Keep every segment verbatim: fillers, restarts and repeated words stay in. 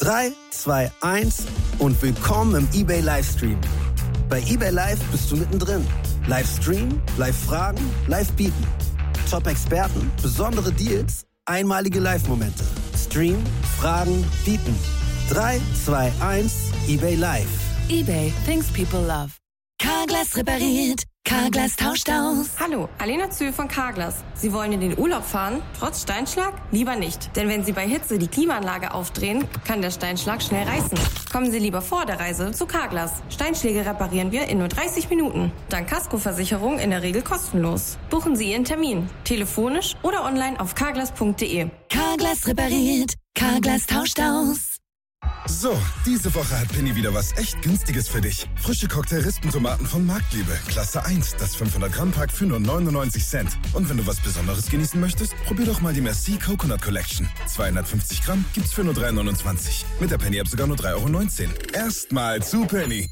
drei, zwei, eins und willkommen im eBay Livestream. Bei eBay Live bist du mittendrin. Livestream, Live-Fragen, Live-Bieten. Top-Experten, besondere Deals, einmalige Live-Momente. Stream, Fragen, Bieten. drei, zwei, eins, eBay Live. eBay, things people love. Carglass repariert, Carglass tauscht aus. Hallo, Alena Zühl von Carglass. Sie wollen in den Urlaub fahren, trotz Steinschlag? Lieber nicht. Denn wenn Sie bei Hitze die Klimaanlage aufdrehen, kann der Steinschlag schnell reißen. Kommen Sie lieber vor der Reise zu Carglass. Steinschläge reparieren wir in nur dreißig Minuten. Dank Kaskoversicherung in der Regel kostenlos. Buchen Sie Ihren Termin. Telefonisch oder online auf carglass punkt de. Carglass repariert, Carglass tauscht aus. So, diese Woche hat Penny wieder was echt Günstiges für dich. Frische Cocktail-Rispentomaten von Marktliebe. Klasse eins, das fünfhundert Gramm Pack für nur neunundneunzig Cent. Und wenn du was Besonderes genießen möchtest, probier doch mal die Merci Coconut Collection. zweihundertfünfzig Gramm gibt's für nur drei neunundzwanzig. Mit der Penny-App sogar nur drei Euro neunzehn. Erstmal zu Penny.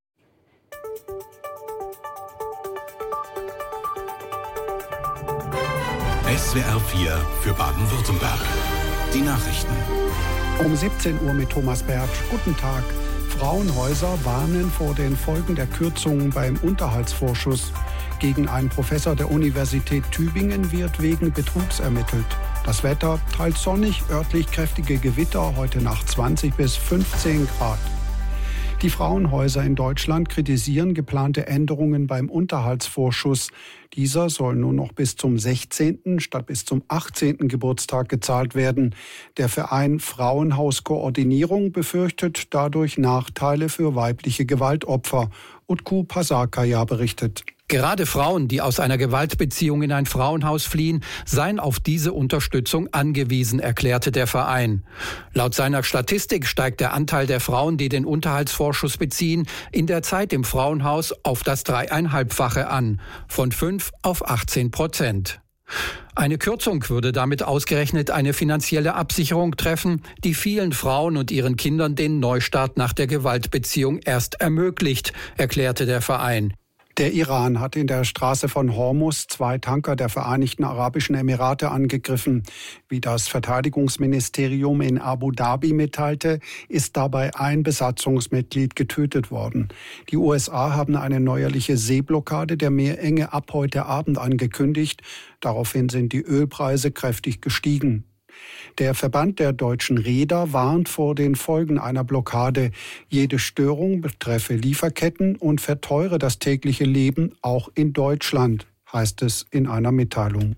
S W R vier für Baden-Württemberg. Die Nachrichten. Um siebzehn Uhr mit Thomas Bertsch. Guten Tag. Frauenhäuser warnen vor den Folgen der Kürzungen beim Unterhaltsvorschuss. Gegen einen Professor der Universität Tübingen wird wegen Betrugs ermittelt. Das Wetter teils sonnig, örtlich kräftige Gewitter, heute Nacht zwanzig bis fünfzehn Grad. Die Frauenhäuser in Deutschland kritisieren geplante Änderungen beim Unterhaltsvorschuss. Dieser soll nur noch bis zum sechzehnten statt bis zum achtzehnten Geburtstag gezahlt werden. Der Verein Frauenhauskoordinierung befürchtet dadurch Nachteile für weibliche Gewaltopfer. Utku Pasarkaya berichtet. Gerade Frauen, die aus einer Gewaltbeziehung in ein Frauenhaus fliehen, seien auf diese Unterstützung angewiesen, erklärte der Verein. Laut seiner Statistik steigt der Anteil der Frauen, die den Unterhaltsvorschuss beziehen, in der Zeit im Frauenhaus auf das dreieinhalbfache an, von fünf auf achtzehn Prozent. Eine Kürzung würde damit ausgerechnet eine finanzielle Absicherung treffen, die vielen Frauen und ihren Kindern den Neustart nach der Gewaltbeziehung erst ermöglicht, erklärte der Verein. Der Iran hat in der Straße von Hormuz zwei Tanker der Vereinigten Arabischen Emirate angegriffen. Wie das Verteidigungsministerium in Abu Dhabi mitteilte, ist dabei ein Besatzungsmitglied getötet worden. Die U S A haben eine neuerliche Seeblockade der Meerenge ab heute Abend angekündigt. Daraufhin sind die Ölpreise kräftig gestiegen. Der Verband der deutschen Reeder warnt vor den Folgen einer Blockade. Jede Störung betreffe Lieferketten und verteure das tägliche Leben auch in Deutschland, heißt es in einer Mitteilung.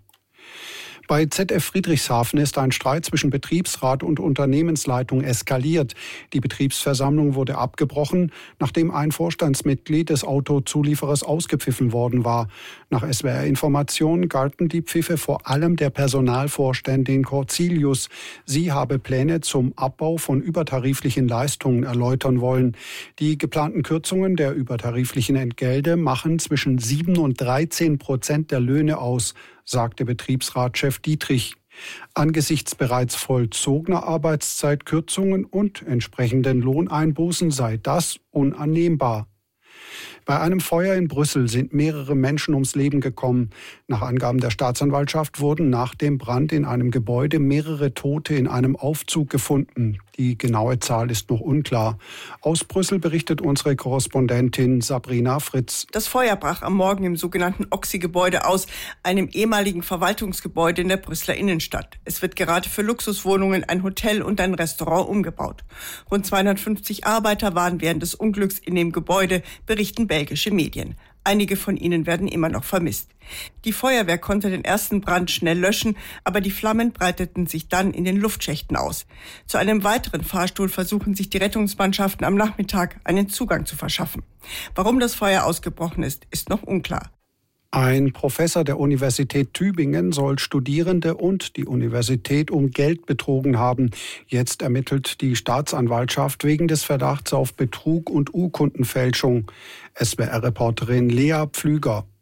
Bei Z F Friedrichshafen ist ein Streit zwischen Betriebsrat und Unternehmensleitung eskaliert. Die Betriebsversammlung wurde abgebrochen, nachdem ein Vorstandsmitglied des Autozulieferers ausgepfiffen worden war. Nach S W R-Informationen galten die Pfiffe vor allem der Personalvorständin Corzilius. Sie habe Pläne zum Abbau von übertariflichen Leistungen erläutern wollen. Die geplanten Kürzungen der übertariflichen Entgelte machen zwischen sieben und dreizehn Prozent der Löhne aus, sagte Betriebsratschef Dietrich. Angesichts bereits vollzogener Arbeitszeitkürzungen und entsprechenden Lohneinbußen sei das unannehmbar. Bei einem Feuer in Brüssel sind mehrere Menschen ums Leben gekommen. Nach Angaben der Staatsanwaltschaft wurden nach dem Brand in einem Gebäude mehrere Tote in einem Aufzug gefunden. Die genaue Zahl ist noch unklar. Aus Brüssel berichtet unsere Korrespondentin Sabrina Fritz. Das Feuer brach am Morgen im sogenannten Oxy-Gebäude aus, einem ehemaligen Verwaltungsgebäude in der Brüsseler Innenstadt. Es wird gerade für Luxuswohnungen, ein Hotel und ein Restaurant umgebaut. Rund zweihundertfünfzig Arbeiter waren während des Unglücks in dem Gebäude, berichten belgische Medien. Einige von ihnen werden immer noch vermisst. Die Feuerwehr konnte den ersten Brand schnell löschen, aber die Flammen breiteten sich dann in den Luftschächten aus. Zu einem weiteren Fahrstuhl versuchen sich die Rettungsmannschaften am Nachmittag einen Zugang zu verschaffen. Warum das Feuer ausgebrochen ist, ist noch unklar. Ein Professor der Universität Tübingen soll Studierende und die Universität um Geld betrogen haben. Jetzt ermittelt die Staatsanwaltschaft wegen des Verdachts auf Betrug und Urkundenfälschung. S W R-Reporterin Lea Pflüger.